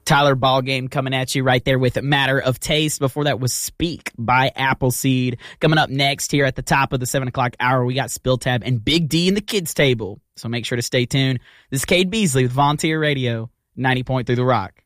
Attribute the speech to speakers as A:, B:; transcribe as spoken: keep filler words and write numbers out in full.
A: Tyler Ballgame coming at you right there with Matter of Taste. Before that was Speak by Appleseed. Coming up next here at the top of the seven o'clock hour, we got Spill Tab and Big D in the Kids Table. So make sure to stay tuned. This is Cade Beasley with Volunteer Radio, ninety point three The Rock.